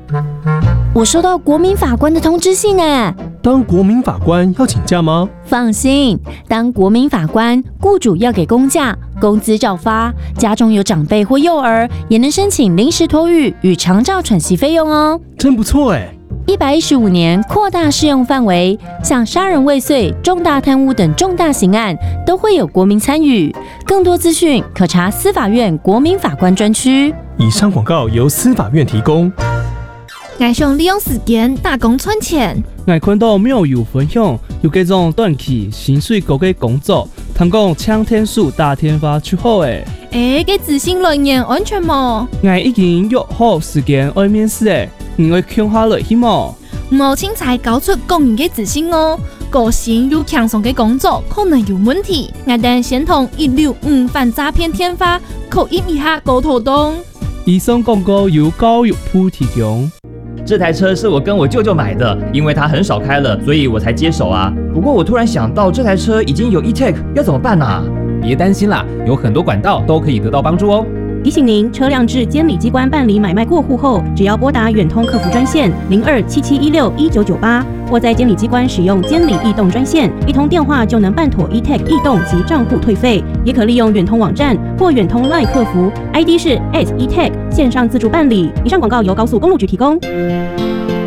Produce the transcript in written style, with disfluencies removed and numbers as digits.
我收到国民法官的通知信哎。 当国民法官要请假吗？ 放心，当国民法官，雇主要给公假，工资照发。家中有长辈或幼儿，也能申请临时托育与长照喘息费用哦。 真不错哎 ！115年扩大适用范围，像杀人未遂、重大贪污等重大刑案都会有国民参与。更多资讯可查司法院国民法官专区。 以上广告由司法院提供。 我想利用时间打工赚钱。 我看到庙友分享有这种短期薪水高嘅工作，通讲抢天数打天发出好诶。 给自信来年安全冇？ 我已经约好时间要面试诶，你会抢下来去冇？ 冇轻才搞出工人嘅自信哦。个性又强壮嘅工作可能有问题，我等先同165反诈骗天发口音一下沟通动。 以上广告由教育部提供。 这台车是我跟我舅舅买的，因为他很少开了，所以我才接手啊。不过我突然想到，这台车已经有 e-tag， 要怎么办啊？ 别担心啦，有很多管道都可以得到帮助哦。 提醒您，车辆至监理机关办理买卖过户后，只要拨打远通客服专线0277161998，或在监理机关使用监理异动专线，一通电话就能办妥 e-tag 异动及账户退费。也可利用远通网站或远通 LINE 客服 ，ID 是 @e-tag 线上自助办理。以上广告由高速公路局提供。